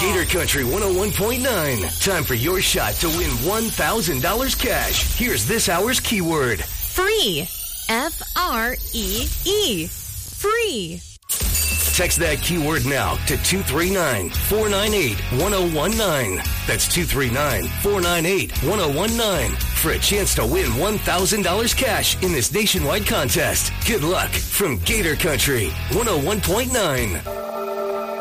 Gator Country 101.9. Time for your shot to win $1,000 cash. Here's this hour's keyword. Free. F-R-E-E. Free. Text that keyword now to 239-498-1019. That's 239-498-1019 for a chance to win $1,000 cash in this nationwide contest. Good luck from Gator Country 101.9.